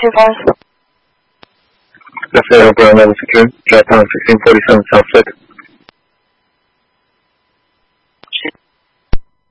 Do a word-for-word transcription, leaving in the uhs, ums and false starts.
two five. Definitely Brown level secure. Drop down sixteen forty-seven South Flight.